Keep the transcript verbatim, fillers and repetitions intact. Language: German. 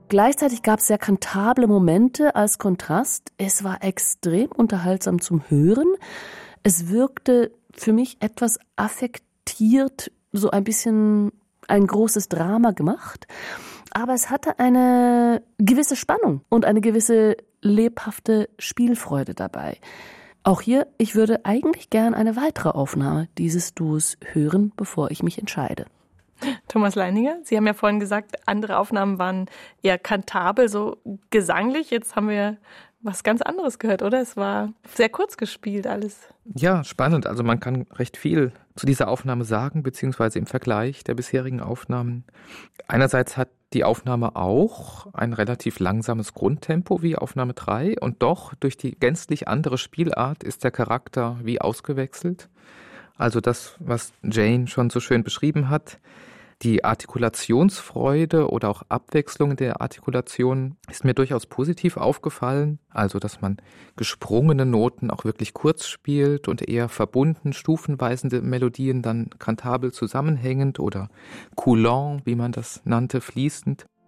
Gleichzeitig gab es sehr kantable Momente als Kontrast. Es war extrem unterhaltsam zum Hören. Es wirkte für mich etwas affektiert, so ein bisschen ein großes Drama gemacht. Aber es hatte eine gewisse Spannung und eine gewisse lebhafte Spielfreude dabei. Auch hier, ich würde eigentlich gern eine weitere Aufnahme dieses Duos hören, bevor ich mich entscheide. Thomas Leininger, Sie haben ja vorhin gesagt, andere Aufnahmen waren eher kantabel, so gesanglich. Jetzt haben wir was ganz anderes gehört, oder? Es war sehr kurz gespielt alles. Ja, spannend. Also man kann recht viel zu dieser Aufnahme sagen, beziehungsweise im Vergleich der bisherigen Aufnahmen. Einerseits hat die Aufnahme auch ein relativ langsames Grundtempo wie Aufnahme drei und doch durch die gänzlich andere Spielart ist der Charakter wie ausgewechselt. Also das, was Jane schon so schön beschrieben hat, die Artikulationsfreude oder auch Abwechslung der Artikulation ist mir durchaus positiv aufgefallen. Also, dass man gesprungene Noten auch wirklich kurz spielt und eher verbunden, stufenweisende Melodien dann kantabel zusammenhängend oder coulant, wie man das nannte, fließend.